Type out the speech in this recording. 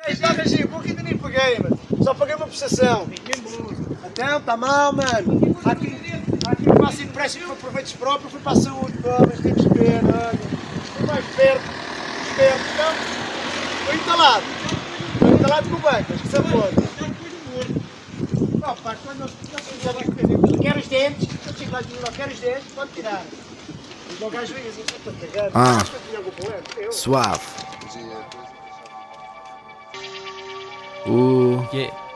Joga, Gico, eu ainda nem paguei, mano. Só paguei uma prestação. Então, está mal, mano. Aqui eu faço empréstimo para proveitos próprios, fui para a saúde, pobres, temos pena, olha. Estou mais perto, então. Estou entalado com o banco, mas que se pode. Ó, pá, quando eu quero os dentes, eu chego lá de novo, quero os dentes, pode tirar. E o gajo vem assim, estou a cagar. Acho que eu tinha algum problema. Suave. Yeah.